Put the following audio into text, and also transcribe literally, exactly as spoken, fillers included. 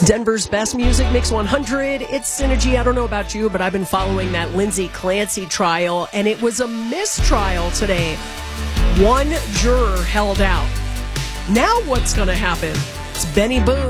Denver's best music, Mix one hundred. It's Synergy. I don't know about you, but I've been following that Lindsay Clancy trial, and it was a mistrial today. One juror held out. Now what's going to happen? It's Benny Boone.